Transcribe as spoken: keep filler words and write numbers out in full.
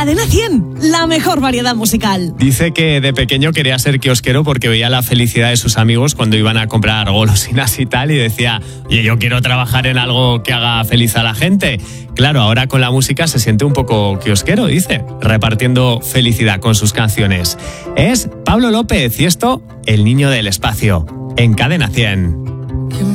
Cadena cien, la mejor variedad musical. Dice que de pequeño quería ser kiosquero porque veía la felicidad de sus amigos cuando iban a comprar golosinas y tal, y decía, oye, yo quiero trabajar en algo que haga feliz a la gente. Claro, ahora con la música se siente un poco kiosquero, dice, repartiendo felicidad con sus canciones. Es Pablo López y esto, El niño del espacio, en Cadena cien.